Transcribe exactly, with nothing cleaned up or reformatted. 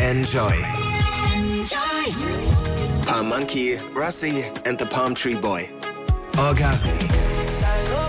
Enjoy. Enjoy. Palm Monkey, Russie and the Palm Tree Boy. Orgasm.